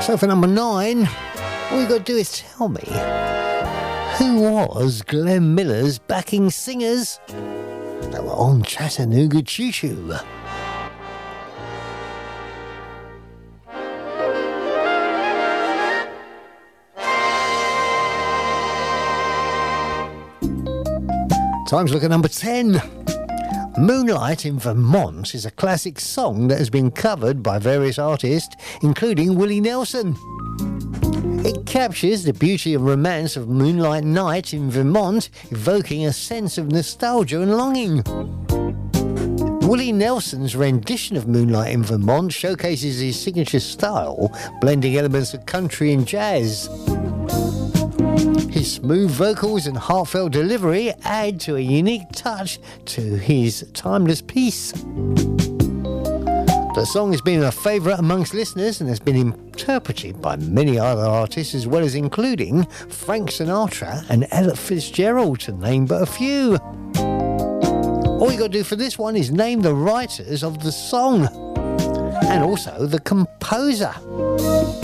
So for number 9, all you got to do is tell me, who was Glenn Miller's backing singers that were on Chattanooga Choo Choo? Time to look at number 10. Moonlight in Vermont is a classic song that has been covered by various artists, including Willie Nelson. It captures the beauty and romance of moonlight night in Vermont, evoking a sense of nostalgia and longing. Willie Nelson's rendition of Moonlight in Vermont showcases his signature style, blending elements of country and jazz. His smooth vocals and heartfelt delivery add to a unique touch to his timeless piece. The song has been a favourite amongst listeners and has been interpreted by many other artists, as well as including Frank Sinatra and Ella Fitzgerald, to name but a few. All you got to do for this one is name the writers of the song and also the composer.